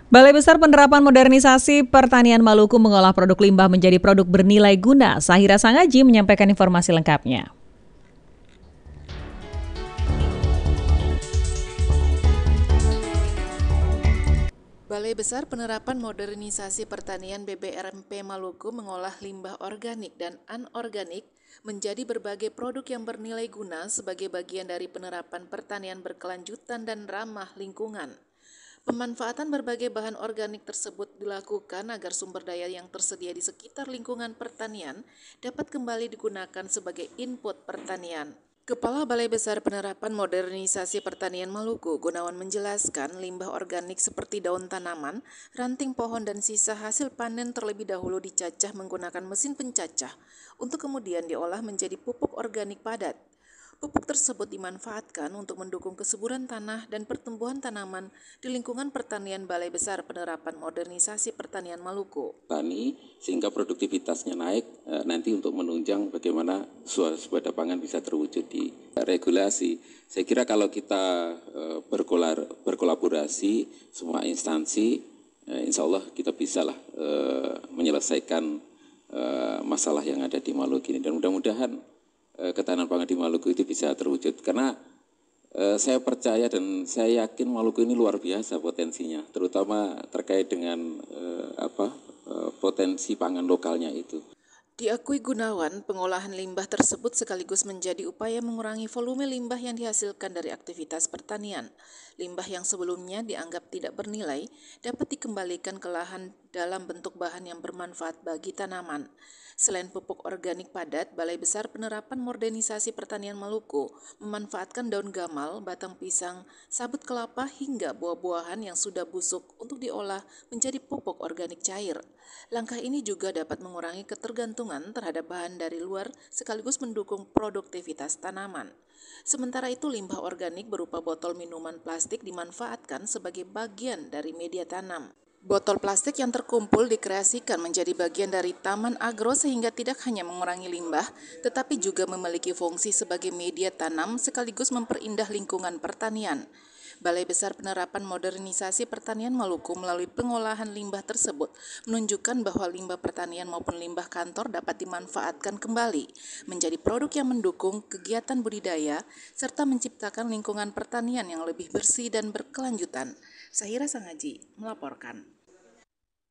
Balai Besar Penerapan Modernisasi Pertanian Maluku mengolah produk limbah menjadi produk bernilai guna. Sahira Sangaji menyampaikan informasi lengkapnya. Balai Besar Penerapan Modernisasi Pertanian BBRMP Maluku mengolah limbah organik dan anorganik menjadi berbagai produk yang bernilai guna sebagai bagian dari penerapan pertanian berkelanjutan dan ramah lingkungan. Pemanfaatan berbagai bahan organik tersebut dilakukan agar sumber daya yang tersedia di sekitar lingkungan pertanian dapat kembali digunakan sebagai input pertanian. Kepala Balai Besar Penerapan Modernisasi Pertanian Maluku, Gunawan menjelaskan limbah organik seperti daun tanaman, ranting pohon dan sisa hasil panen terlebih dahulu dicacah menggunakan mesin pencacah untuk kemudian diolah menjadi pupuk organik padat. Pupuk tersebut dimanfaatkan untuk mendukung kesuburan tanah dan pertumbuhan tanaman di lingkungan pertanian Balai Besar Penerapan Modernisasi Pertanian Maluku. Tani sehingga produktivitasnya naik nanti untuk menunjang bagaimana swasembada pangan bisa terwujud di regulasi. Saya kira kalau kita berkolaborasi semua instansi, insya Allah kita bisalah menyelesaikan masalah yang ada di Maluku ini, dan mudah-mudahan ketahanan pangan di Maluku itu bisa terwujud, karena saya percaya dan saya yakin Maluku ini luar biasa potensinya, terutama terkait dengan potensi pangan lokalnya itu. Diakui Gunawan, pengolahan limbah tersebut sekaligus menjadi upaya mengurangi volume limbah yang dihasilkan dari aktivitas pertanian. Limbah yang sebelumnya dianggap tidak bernilai dapat dikembalikan ke lahan dalam bentuk bahan yang bermanfaat bagi tanaman. Selain pupuk organik padat, Balai Besar Penerapan Modernisasi Pertanian Maluku memanfaatkan daun gamal, batang pisang, sabut kelapa hingga buah-buahan yang sudah busuk untuk diolah menjadi pupuk organik cair. Langkah ini juga dapat mengurangi ketergantungan terhadap bahan dari luar sekaligus mendukung produktivitas tanaman. Sementara itu, limbah organik berupa botol minuman plastik dimanfaatkan sebagai bagian dari media tanam. Botol plastik yang terkumpul dikreasikan menjadi bagian dari taman agro sehingga tidak hanya mengurangi limbah, tetapi juga memiliki fungsi sebagai media tanam sekaligus memperindah lingkungan pertanian. Balai Besar Penerapan Modernisasi Pertanian Maluku melalui pengolahan limbah tersebut menunjukkan bahwa limbah pertanian maupun limbah kantor dapat dimanfaatkan kembali menjadi produk yang mendukung kegiatan budidaya serta menciptakan lingkungan pertanian yang lebih bersih dan berkelanjutan. Sahira Sangaji melaporkan.